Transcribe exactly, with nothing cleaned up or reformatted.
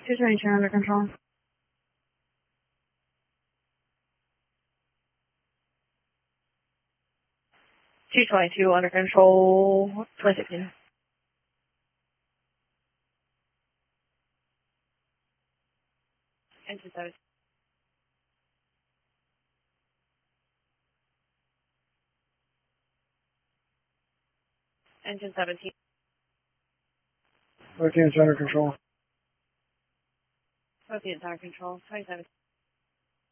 two twenty-two under control. two twenty-two under control, twenty sixteen. Engine seven. Engine seventeen. fourteen is under control. fourteen is under control, twenty-seven.